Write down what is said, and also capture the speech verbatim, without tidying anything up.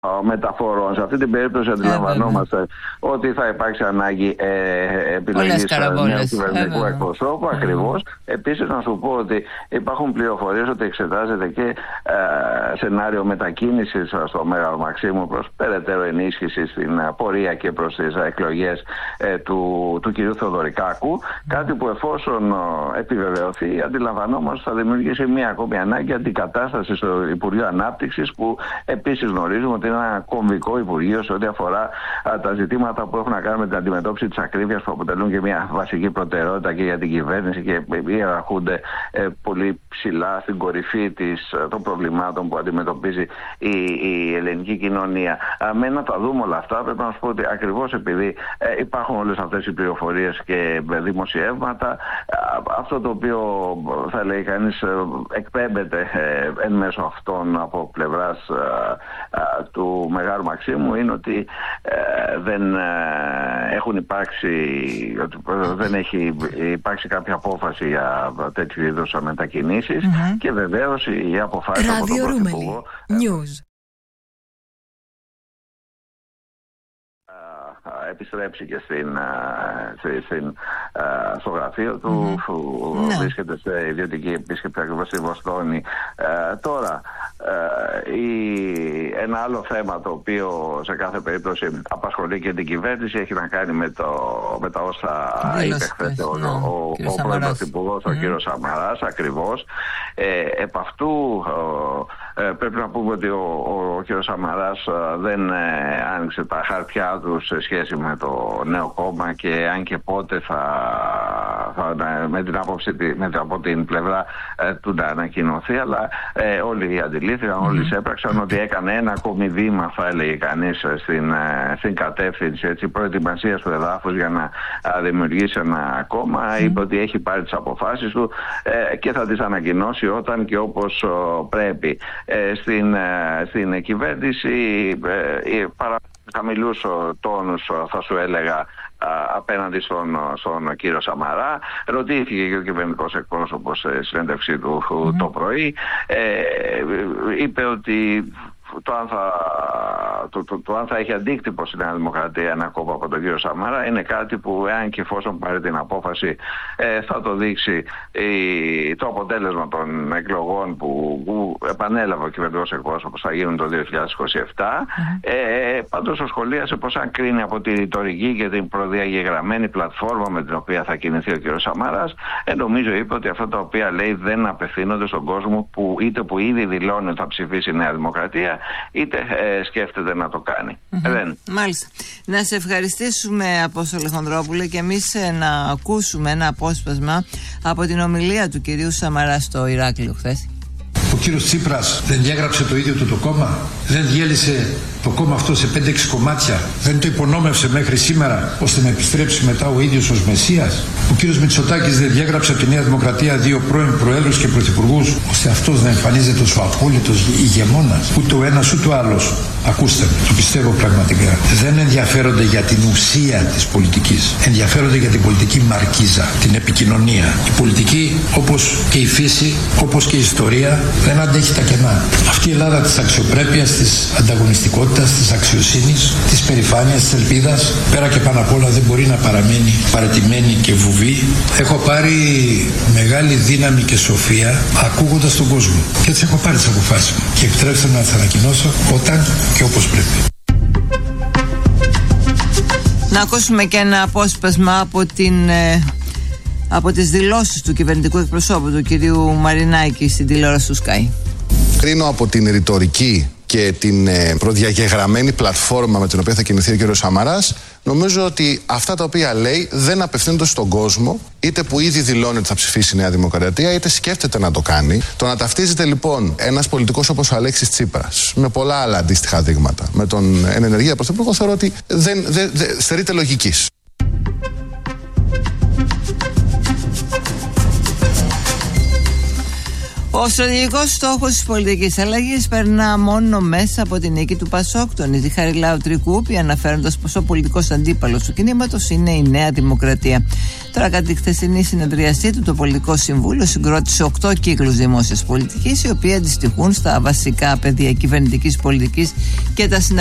μεταφορών. Σε αυτή την περίπτωση αντιλαμβανόμαστε ε, ότι θα υπάρξει ανάγκη ε, επιλογής νέου κυβερνητικού εκπροσώπου. Mm. Ακριβώς. Επίσης, να σου πω ότι υπάρχουν πληροφορίες ότι εξετάζεται και ε, σενάριο μετακίνησης στο Μέγαρο Μαξίμου προς περαιτέρω ενίσχυση στην πορεία και προς τις εκλογές ε, του, του κ. Θεοδωρικάκου. Mm. Κάτι που εφόσον ε, επιβεβαιωθεί, αντιλαμβανόμαστε θα δημιουργήσει μία ακόμη ανάγκη αντικατάσταση στο Υπουργείο Ανάπτυξης, που επίσης γνωρίζουμε ότι είναι ένα κομβικό υπουργείο σε ό,τι αφορά α, τα ζητήματα που έχουν να κάνουν με την αντιμετώπιση της ακρίβειας, που αποτελούν και μια βασική προτεραιότητα και για την κυβέρνηση και ιεραρχούνται ε, πολύ ψηλά στην κορυφή της, ε, των προβλημάτων που αντιμετωπίζει η, η ελληνική κοινωνία. Α, με να τα δούμε όλα αυτά, πρέπει να σου πω ότι ακριβώς επειδή ε, υπάρχουν όλες αυτές οι πληροφορίες και ε, δημοσιεύματα, α, αυτό το οποίο θα λέει κανείς ε, εκπέμπεται ε, εν μέσω αυτών από πλευράς ε, ε, του Μεγάλου Μαξίμου είναι ότι ε, δεν ε, έχουν υπάρξει, ότι δεν έχει υπάρξει κάποια απόφαση για τέτοιου είδους μετακινήσεις mm-hmm. και βεβαίως η αποφάση από τον Πρωθυπουργό News. επιστρέψει και στην, στην, στην, στο γραφείο του, mm-hmm. που ναι. βρίσκεται σε ιδιωτική επίσκεψη ακριβώς στη Βοστόνη. Ε, τώρα, ε, η, ένα άλλο θέμα το οποίο σε κάθε περίπτωση απασχολεί και την κυβέρνηση έχει να κάνει με, το, με τα όσα είπε χθες ο, ναι, ο, ο, ο πρώην Πρωθυπουργός, ο mm-hmm. κ. Σαμαράς, ακριβώς. Ε, επ' αυτού ε, πρέπει να πούμε ότι ο, ο, ο κ. Σαμαράς δεν ε, άνοιξε τα χαρτιά του σε σχέση με το νέο κόμμα, και αν και πότε θα, θα με την άποψη με, από την πλευρά ε, του να ανακοινωθεί, αλλά ε, όλοι αντιλήφθηκαν, mm-hmm. όλοι έπραξαν ότι έκανε ένα ακόμη βήμα, θα έλεγε κανείς, στην, ε, στην κατεύθυνση έτσι, προετοιμασίας του εδάφους για να ε, δημιουργήσει ένα κόμμα. Mm-hmm. Είπε ότι έχει πάρει τις αποφάσεις του ε, και θα τις ανακοινώσει όταν και όπως ο, πρέπει. Ε, στην, ε, στην κυβέρνηση ε, παρα χαμηλούς τόνους, θα σου έλεγα, απέναντι στον, στον κύριο Σαμαρά. Ρωτήθηκε και ο κυβερνητικός εκπρόσωπος σε συνέντευξή του mm-hmm. το πρωί. Ε, είπε ότι το αν, θα, το, το, το αν θα έχει αντίκτυπο στην Νέα Δημοκρατία ένα κόμμα από τον κύριο Σαμαρά είναι κάτι που, εάν και εφόσον πάρει την απόφαση, ε, θα το δείξει η, το αποτέλεσμα των εκλογών που, που επανέλαβε ο κυβερνητικός εκπρόσωπος, θα γίνουν το δύο χιλιάδες είκοσι επτά. Mm-hmm. Ε, πάντως ο σχολίασε πως αν κρίνει από τη ρητορική και την προδιαγεγραμμένη πλατφόρμα με την οποία θα κινηθεί ο κύριος Σαμαράς, ε, νομίζω είπε ότι αυτά τα οποία λέει δεν απευθύνονται στον κόσμο που είτε που ήδη δηλώνει ότι θα ψηφίσει η Νέα Δημοκρατία, είτε ε, σκέφτεται να το κάνει. Mm-hmm. Δεν. Μάλιστα. Να σε ευχαριστήσουμε, Απόστολε Χονδρόπουλε, και εμείς ε, να ακούσουμε ένα απόσπασμα από την ομιλία του κυρίου Σαμαρά στο Ηράκλειο χθες. Ο κύριος Τσίπρας δεν διέγραψε το ίδιο του το κόμμα, δεν διέλυσε το κόμμα αυτό σε πέντε έξι κομμάτια, δεν το υπονόμευσε μέχρι σήμερα ώστε να επιστρέψει μετά ο ίδιος ως Μεσσίας. Ο κύριος Μητσοτάκης δεν διέγραψε από τη Νέα Δημοκρατία δύο πρώην προέδρους και πρωθυπουργούς ώστε αυτός να εμφανίζεται ως ο απόλυτος ηγεμόνας. Ούτε ο ένας ούτε ο άλλος, ακούστε με, το πιστεύω πραγματικά, δεν ενδιαφέρονται για την ουσία της πολιτικής. Ενδιαφέρονται για την πολιτική μαρκίζα, την επικοινωνία. Η πολιτική, όπως και η φύση, όπως και η ιστορία, δεν αντέχει τα κενά. Αυτή η Ελλάδα της αξιοπρέπειας, της ανταγωνιστικότητας, της αξιοσύνης, της περηφάνειας, της ελπίδας, πέρα και πάνω απ' όλα δεν μπορεί να παραμένει παραιτημένη και βουβή. Έχω πάρει μεγάλη δύναμη και σοφία ακούγοντας τον κόσμο. Και έτσι έχω πάρει τις αποφάσεις μου. Και επιτρέψτε να τις ανακοινώσω όταν και όπως πρέπει. Να ακούσουμε και ένα απόσπασμα από την... Ε... από τις δηλώσεις του κυβερνητικού εκπροσώπου του κυρίου Μαρινάκη στην τηλεόραση του Sky. Κρίνω από την ρητορική και την ε, προδιαγεγραμμένη πλατφόρμα με την οποία θα κινηθεί ο κύριος Σαμαράς, νομίζω ότι αυτά τα οποία λέει δεν απευθύνονται στον κόσμο, είτε που ήδη δηλώνει ότι θα ψηφίσει η Νέα Δημοκρατία, είτε σκέφτεται να το κάνει. Το να ταυτίζεται λοιπόν ένας πολιτικός όπως ο Αλέξης Τσίπρας, με πολλά άλλα αντίστοιχα δείγματα, με τον εν ενεργεία πρωθυπουργό, θεωρώ ότι δεν, δεν, δεν στερείται λογικής. Ο Ο στρατηγικός στόχος της πολιτικής αλλαγής περνά μόνο μέσα από την νίκη του Πασόκ, τονίζει Χαριλάου Τρικούπη, αναφέροντας πως ο πολιτικός αντίπαλος του κινήματος είναι η Νέα Δημοκρατία. Τώρα, κατά τη χθεσινή συνεδρίασή του, το Πολιτικό Συμβούλιο συγκρότησε οκτώ κύκλους δημόσιας πολιτικής, οι οποίοι αντιστοιχούν στα βασικά πεδία κυβερνητικής πολιτικής και τα